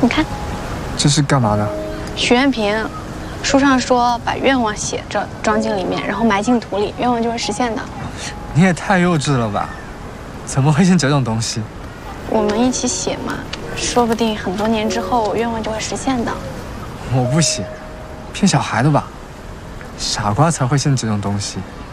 你看， 这是干嘛的？ 许愿瓶，书上说把愿望写着装进里面，然后埋进土里，愿望就会实现的。 你也太幼稚了吧？怎么会信这种东西？ 我们一起写嘛，说不定很多年之后愿望就会实现的。 我不写，骗小孩的吧？傻瓜才会信这种东西。